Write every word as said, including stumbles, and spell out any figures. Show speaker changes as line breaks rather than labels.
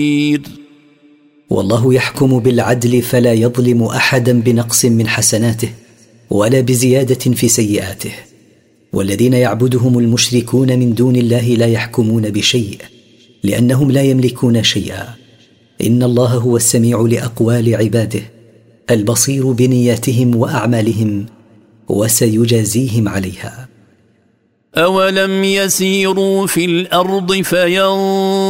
والله يحكم بالعدل فلا يظلم أحدا بنقص من حسناته ولا بزيادة في سيئاته. والذين يعبدهم المشركون من دون الله لا يحكمون بشيء لأنهم لا يملكون شيئا. إن الله هو السميع لأقوال عباده البصير بنياتهم وأعمالهم وسيجازيهم عليها.
أولم يسيروا في الأرض فينظروا